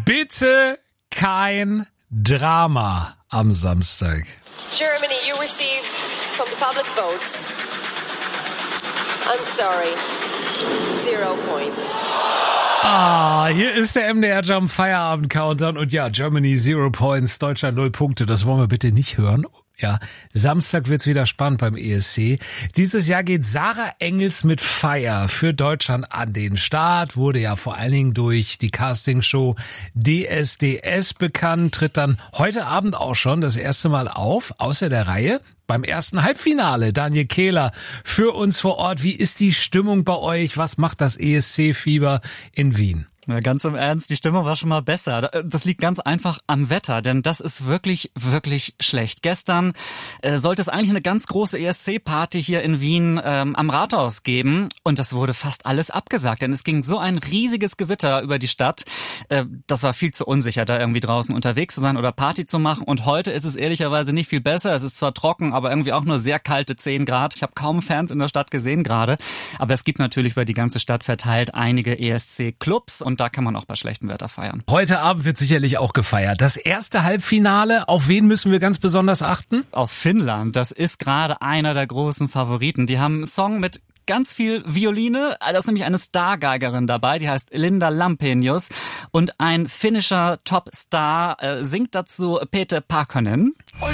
Bitte kein Drama am Samstag. Germany, you received from the public votes. I'm sorry. 0 points. Hier ist der MDR Jump Feierabend Countdown und ja, Germany 0 points, Deutschland 0 Punkte. Das wollen wir bitte nicht hören. Ja, Samstag wird's wieder spannend beim ESC. Dieses Jahr geht Sarah Engels mit Fire für Deutschland an den Start. Wurde ja vor allen Dingen durch die Castingshow DSDS bekannt. Tritt dann heute Abend auch schon das erste Mal auf, außer der Reihe. Beim ersten Halbfinale, Daniel Kehler für uns vor Ort. Wie ist die Stimmung bei euch? Was macht das ESC-Fieber in Wien? Ja, ganz im Ernst, die Stimmung war schon mal besser. Das liegt ganz einfach am Wetter, denn das ist wirklich, wirklich schlecht. Gestern sollte es eigentlich eine ganz große ESC-Party hier in Wien am Rathaus geben und das wurde fast alles abgesagt, denn es ging so ein riesiges Gewitter über die Stadt. Das war viel zu unsicher, da irgendwie draußen unterwegs zu sein oder Party zu machen und heute ist es ehrlicherweise nicht viel besser. Es ist zwar trocken, aber irgendwie auch nur sehr kalte 10 Grad. Ich habe kaum Fans in der Stadt gesehen gerade, aber es gibt natürlich über die ganze Stadt verteilt einige ESC-Clubs und da kann man auch bei schlechtem Wetter feiern. Heute Abend wird sicherlich auch gefeiert. Das erste Halbfinale, auf wen müssen wir ganz besonders achten? Auf Finnland, das ist gerade einer der großen Favoriten. Die haben einen Song mit ganz viel Violine, da ist nämlich eine Stargeigerin dabei, die heißt Linda Lampenius und ein finnischer Topstar singt dazu Peter Pakkanen.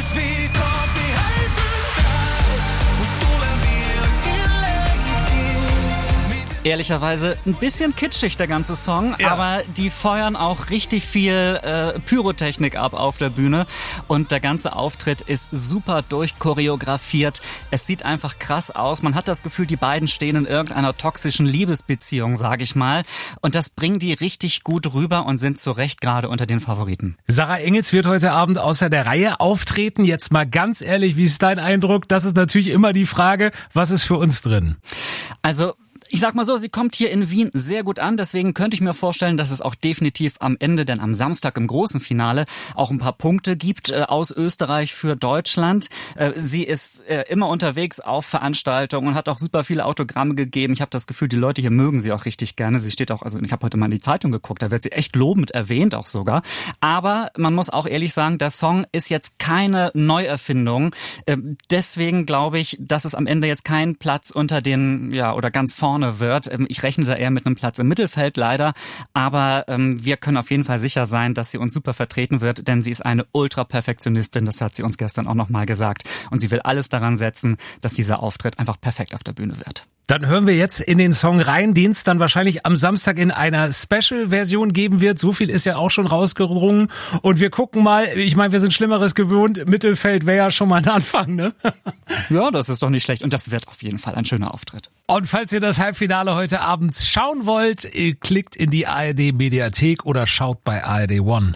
Ehrlicherweise ein bisschen kitschig, der ganze Song, ja. Aber die feuern auch richtig viel Pyrotechnik ab auf der Bühne und der ganze Auftritt ist super durchchoreografiert. Es sieht einfach krass aus. Man hat das Gefühl, die beiden stehen in irgendeiner toxischen Liebesbeziehung, sage ich mal. Und das bringen die richtig gut rüber und sind zu Recht gerade unter den Favoriten. Sarah Engels wird heute Abend außer der Reihe auftreten. Jetzt mal ganz ehrlich, wie ist dein Eindruck? Das ist natürlich immer die Frage, was ist für uns drin? Also ich sag mal so, sie kommt hier in Wien sehr gut an, deswegen könnte ich mir vorstellen, dass es auch definitiv am Ende, denn am Samstag im großen Finale, auch ein paar Punkte gibt aus Österreich für Deutschland. Sie ist immer unterwegs auf Veranstaltungen und hat auch super viele Autogramme gegeben. Ich habe das Gefühl, die Leute hier mögen sie auch richtig gerne. Sie steht auch, also ich habe heute mal in die Zeitung geguckt, da wird sie echt lobend erwähnt auch sogar. Aber man muss auch ehrlich sagen, der Song ist jetzt keine Neuerfindung. Deswegen glaube ich, dass es am Ende jetzt kein Platz unter den, ja, oder ganz vorne wird. Ich rechne da eher mit einem Platz im Mittelfeld leider, aber wir können auf jeden Fall sicher sein, dass sie uns super vertreten wird, denn sie ist eine Ultra-Perfektionistin, das hat sie uns gestern auch nochmal gesagt und sie will alles daran setzen, dass dieser Auftritt einfach perfekt auf der Bühne wird. Dann hören wir jetzt in den Song rein, den es dann wahrscheinlich am Samstag in einer Special-Version geben wird. So viel ist ja auch schon rausgerungen. Und wir gucken mal, ich meine, wir sind Schlimmeres gewohnt. Mittelfeld wäre ja schon mal ein Anfang, ne? Ja, das ist doch nicht schlecht. Und das wird auf jeden Fall ein schöner Auftritt. Und falls ihr das Halbfinale heute Abend schauen wollt, klickt in die ARD-Mediathek oder schaut bei ARD One.